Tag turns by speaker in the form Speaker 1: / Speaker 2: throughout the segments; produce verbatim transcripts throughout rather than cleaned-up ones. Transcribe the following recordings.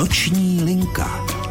Speaker 1: Noční linka.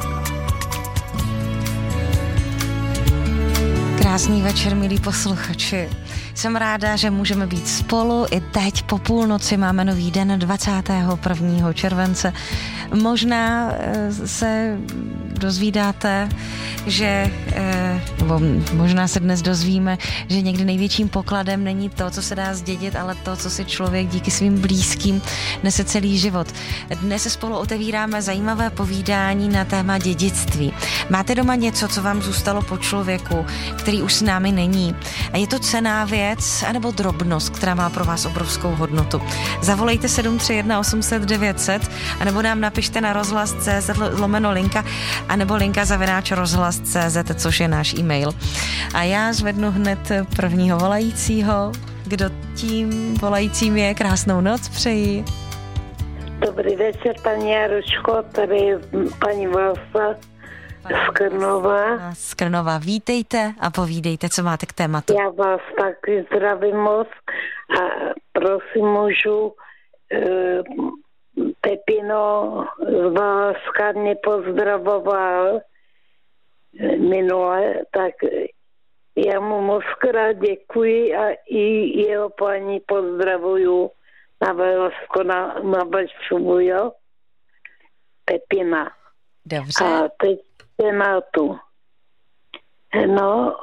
Speaker 2: Krásný večer, milí posluchači. Jsem ráda, že můžeme být spolu. I teď po půlnoci máme nový den dvacátého prvního července. Možná se dozvídáte, že, nebo možná se dnes dozvíme, že někdy největším pokladem není to, co se dá zdědit, ale to, co si člověk díky svým blízkým nese celý život. Dnes se spolu otevíráme zajímavé povídání na téma dědictví. Máte doma něco, co vám zůstalo po člověku, který už s námi není? A je to cenná věc, anebo drobnost, která má pro vás obrovskou hodnotu? Zavolejte sedm tři jedna osm set devět set, anebo nám napište na rozhlas tečka cé zet lomeno linka, anebo linka zavináč rozhlas tečka cé zet, což je náš e-mail. A já zvednu hned prvního volajícího. Kdo tím volajícím je? Krásnou noc přeji.
Speaker 3: Dobrý večer, paní Jaruško, tady je paní Valsa z Krnova.
Speaker 2: Z Krnova. Vítejte a povídejte, co máte k tématu.
Speaker 3: Já vás taky zdravím moc a prosím, můžu e, Pepino z Valašska mě pozdravoval minule, tak já mu moc krát děkuji a i jeho paní pozdravuju na Valašsko, na, na Vašuvu, jo? Pepina.
Speaker 2: Dobře.
Speaker 3: A teď tématu. No,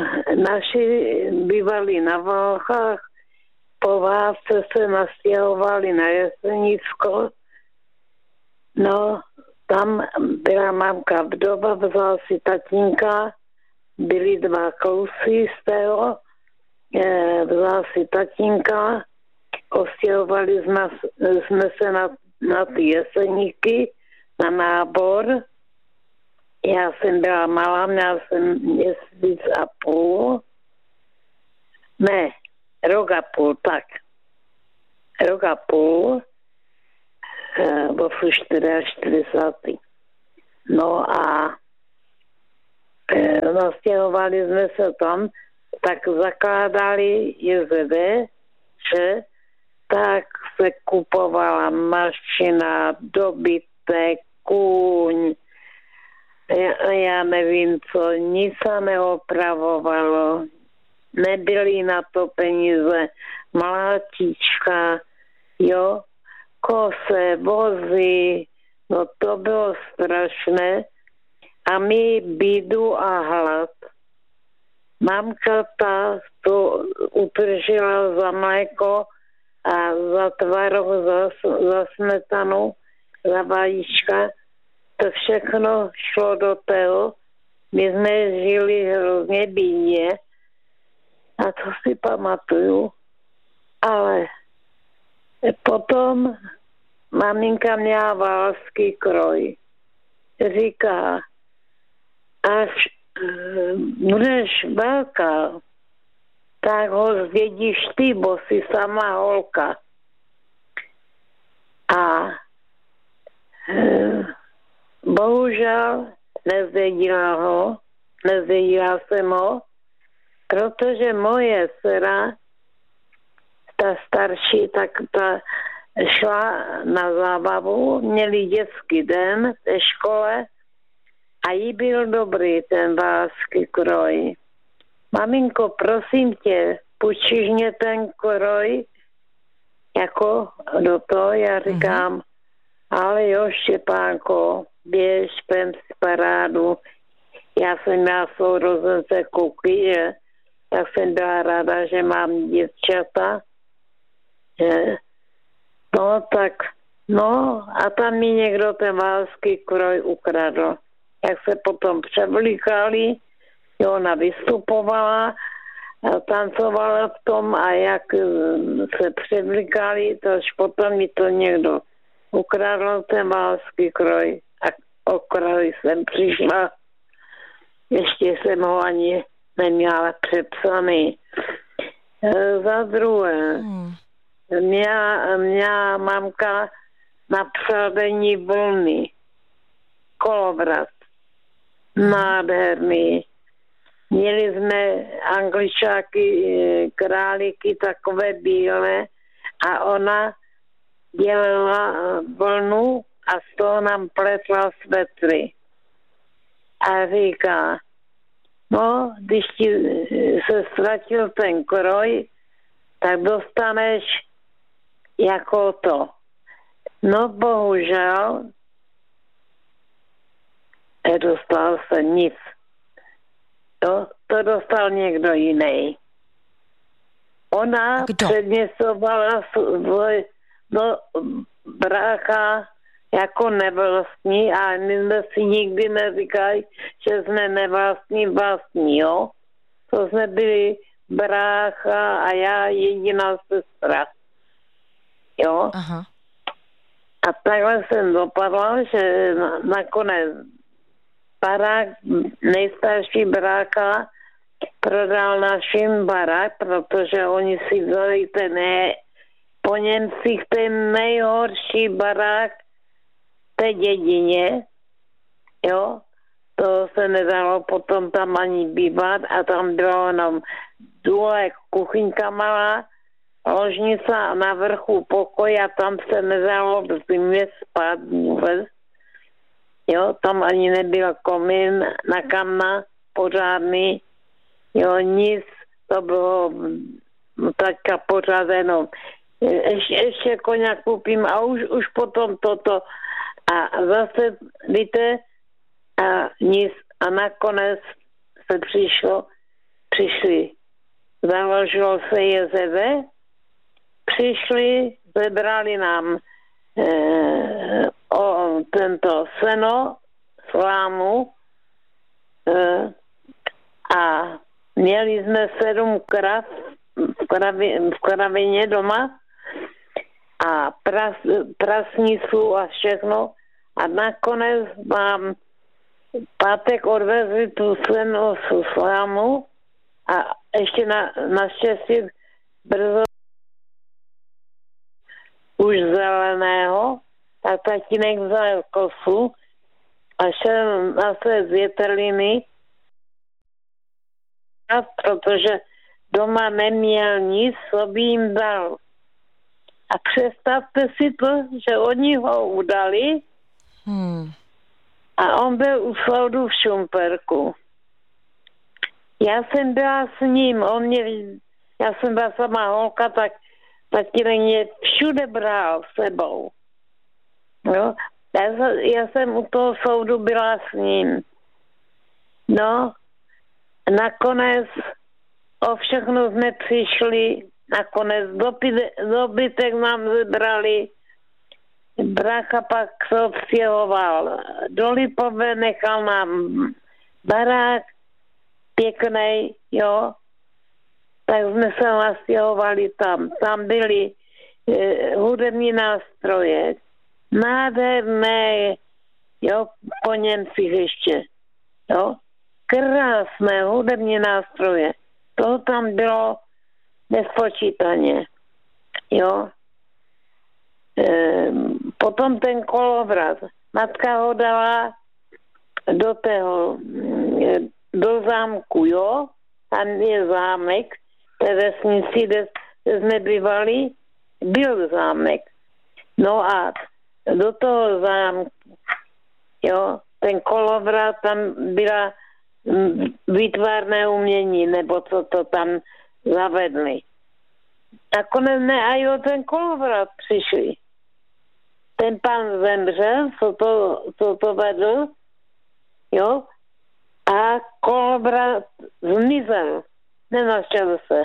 Speaker 3: naši bývali na Valchách, po válce se nastěhovali na Jesenicko. No, tam byla mamka vdova, vzala si tatínka, byli dva kousy z toho, vzala si tatínka, ostěhovali jsme, jsme se na, na ty Jeseníky, na nábor. Já jsem byla malá, měla jsem měsíc a půl. Ne, rok a půl, tak. Rok a půl. Bo jsou čtyřicátý. No a e, nastěhovali jsme se tam, tak zakládali J Z D, že tak se kupovala mašina, dobytek, kůň, já, já nevím co, nic se neopravovalo, nebyly na to peníze, mlátička, jo, kose, vozy, no to bylo strašné a my bídu a hlad. Mamka ta to utržila za mléko a za tvaroh, za, za smetanu, za vajíčka. To všechno šlo do toho. My jsme žili hrozně bídně a to si pamatuju. Ale potom maminka měla valský kroj. Říká, až budeš velká, tak ho zdědíš ty, bo jsi sama holka. A e, bohužel nezdědila ho, nezdědila jsem ho, protože moje dcera, ta starší, tak ta šla na zábavu, měli dětský den ve škole a jí byl dobrý ten válský kroj. Maminko, prosím tě, půjčíš mě ten kroj jako do toho? Já říkám, mm-hmm. ale jo, Štěpánko, běž, půjdem si parádu. Já jsem měla sourozence kuky, že? Tak jsem byla ráda, že mám děvčata. Že? No tak, no a tam mi někdo ten válský kroj ukradl. Jak se potom převlíkali, ona vystupovala, tancovala v tom a jak se převlíkali, to až potom mi to někdo ukradl ten válský kroj a o kroj jsem přišla. Ještě jsem ho ani neměla přepsaný. E, za druhé, hmm. měla, měla mamka na přádení vlny, kolovrat, nádherný. Měli jsme angličáky, králíky takové bílé a ona dělala vlnu a z toho nám pletla svetry. A říká, no, když ti se ztratil ten kroj, tak dostaneš jako to. No bohužel, nedostal se nic. To, to dostal někdo jiný. Ona
Speaker 2: Kdo?
Speaker 3: předměstovala svůj no, brácha jako nevlastní a my jsme si nikdy neříkali, že jsme nevlastní vlastní, jo. To jsme byli brácha a já jediná sestra. Jo.
Speaker 2: Aha.
Speaker 3: A takhle jsem dopadla, že na, nakonec barák, nejstarší brácha prodal našim barák, protože oni si vzali ten ne, po Němcích ten nejhorší barák té dědině, jo, to se nedalo potom tam ani bývat a tam bylo jenom důle kuchyňka malá, ložnice a na vrchu pokoj a tam se nedalo v zimě spát vůbec. Jo, tam ani nebyl komín na kamna pořádný, jo, nic, to bylo taťka pořád jenom. Ještě, ještě koně koupím a už, už potom toto. A zase, víte, a nic. A nakonec se přišlo, přišli, založilo se jezeve, přišli, zebrali nám eh, o tento seno, slámu eh, a měli jsme sedm krav v, kravi, v kravině doma a pras, prasnicu a všechno a nakonec mám pátek odvezli tu senu slámu a ještě na, naštěstí brzo už zeleného, tak tatínek vzal kosu a šel na své zvětrliny, protože doma neměl nic, co by jim dal. A představte si to, že oni ho udali hmm. a on byl u soudu v Šumperku. Já jsem byla s ním, on mě, já jsem byla sama holka, tak tatínek mě všude bral s sebou. Jo? Já, já jsem u toho soudu byla s ním. No, nakonec o všechno jsme přišli, nakonec dobytek nám vybrali, brácha pak se odstěhoval do Lipové, nechal nám barák pěknej, jo, tak jsme se nastěhovali tam. Tam byly eh, hudební nástroje, nádherné, jo, po Němcích ještě, jo, krásné hudební nástroje. To tam bylo nespočítaně, jo. E, potom ten kolovrat. Matka ho dala do toho, do zámku, jo. Tam je zámek, té vesnici, kde jsme bývali, byl zámek. No a do toho zámku, jo, ten kolovrat, tam byla výtvarné umění, nebo co to tam zavedli. Nakonec ne, a o ten kolovrat přišli. Ten pán zemřel, co to, co to vedl, jo, a kolovrat zmizel. Nenašel se.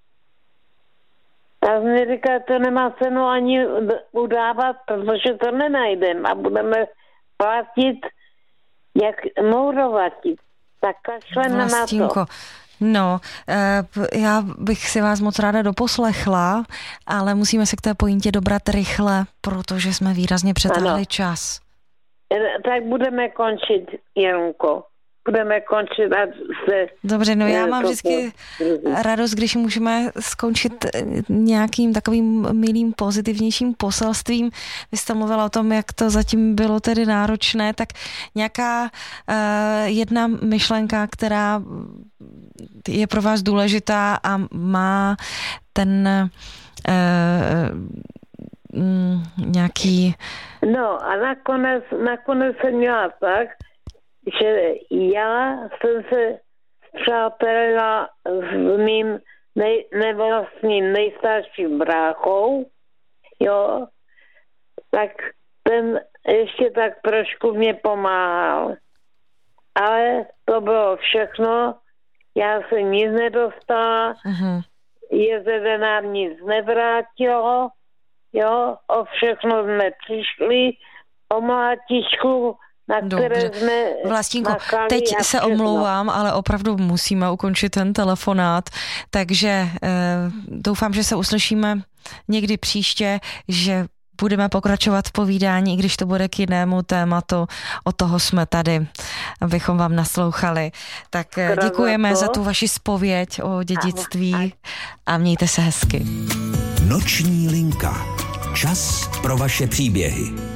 Speaker 3: Tak mi říká, to nemá cenu ani udávat, protože to nenajdeme a budeme platit, jak mourovatit. Tak kašleme na to.
Speaker 2: No, já bych si vás moc ráda doposlechla, ale musíme se k té pointě dobrat rychle, protože jsme výrazně přetáhli ano. čas.
Speaker 3: Tak budeme končit, Janko. Budeme končit a se...
Speaker 2: Dobře, no já mám vždycky radost, když můžeme skončit nějakým takovým milým, pozitivnějším poselstvím. Vy jste mluvila o tom, jak to zatím bylo tedy náročné, tak nějaká uh, jedna myšlenka, která je pro vás důležitá a má ten uh, mm, nějaký...
Speaker 3: No a nakonec, nakonec jsem měla tak, že já jsem se přátelila s mým nej, nevlastním nejstarším bráchou, jo, tak ten ještě tak trošku mě pomáhal. Ale to bylo všechno, já jsem nic nedostala, uh-huh. Jezede nám nic nevrátilo, jo, o všechno jsme přišli, o mlátičku, na které
Speaker 2: Dobře.
Speaker 3: jsme
Speaker 2: Vlastínko, teď se omlouvám, ale opravdu musíme ukončit ten telefonát, takže eh, doufám, že se uslyšíme někdy příště, že budeme pokračovat v povídání, i když to bude k jinému tématu. O toho jsme tady, abychom vám naslouchali. Tak děkujeme za tu vaši zpověď o dědictví a mějte se hezky.
Speaker 1: Noční linka. Čas pro vaše příběhy.